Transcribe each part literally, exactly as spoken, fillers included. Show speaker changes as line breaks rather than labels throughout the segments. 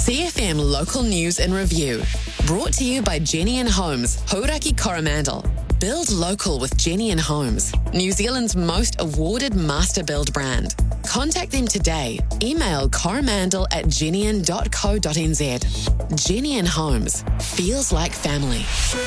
C F M Local News and Review. Brought to you by Jenny and Homes, Hauraki Coromandel. Build local with Jenny and Homes, New Zealand's most awarded master build brand. Contact them today. Email coromandel at jennian dot co dot n z. Jenny and Homes. Feels like family.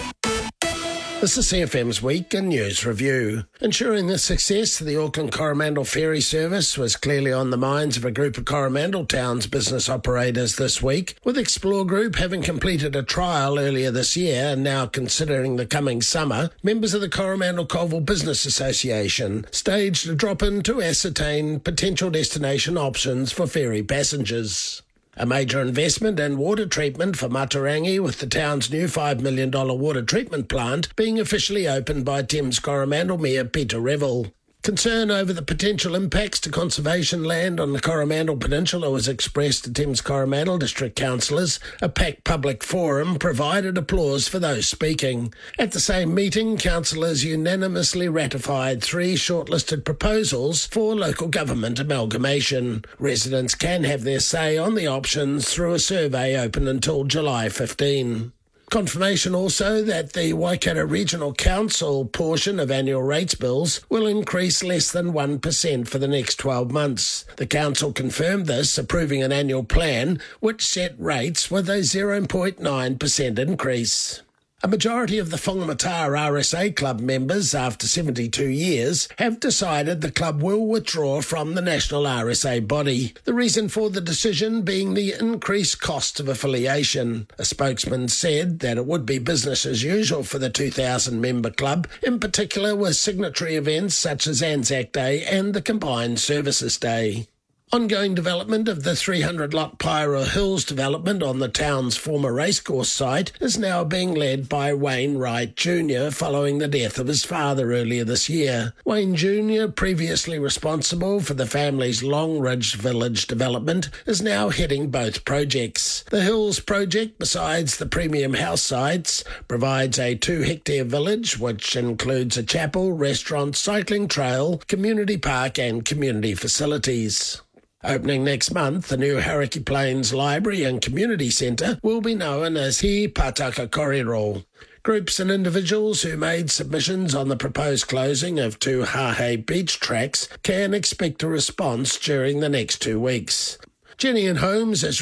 This is C F M's Week in News Review. Ensuring the success of the Auckland Coromandel ferry service was clearly on the minds of a group of Coromandel Town's business operators this week, with Explore Group having completed a trial earlier this year and now considering the coming summer. Members of the Coromandel Colville Business Association staged a drop-in to ascertain potential destination options for ferry passengers. A major investment in water treatment for Matarangi, with the town's new five million dollars water treatment plant being officially opened by Thames Coromandel Mayor Peter Revel. Concern over the potential impacts to conservation land on the Coromandel Peninsula was expressed to Thames Coromandel District Councillors. A packed public forum provided applause for those speaking. At the same meeting, councillors unanimously ratified three shortlisted proposals for local government amalgamation. Residents can have their say on the options through a survey open until July fifteenth. Confirmation also that the Waikato Regional Council portion of annual rates bills will increase less than one percent for the next twelve months. The council confirmed this, approving an annual plan which set rates with a zero point nine percent increase. A majority of the Whangamata R S A Club members, after seventy-two years, have decided the club will withdraw from the national R S A body. The reason for the decision being the increased cost of affiliation. A spokesman said that it would be business as usual for the two thousand member club, in particular with signatory events such as Anzac Day and the Combined Services Day. Ongoing development of the three hundred lot Pyro Hills development on the town's former racecourse site is now being led by Wayne Wright Junior following the death of his father earlier this year. Wayne Junior, previously responsible for the family's Longridge Village development, is now heading both projects. The Hills project, besides the premium house sites, provides a two-hectare village which includes a chapel, restaurant, cycling trail, community park and community facilities. Opening next month, the new Hauraki Plains Library and Community Centre will be known as He Pātaka Korero. Groups and individuals who made submissions on the proposed closing of two Hahe beach tracks can expect a response during the next two weeks. Jenny and Homes is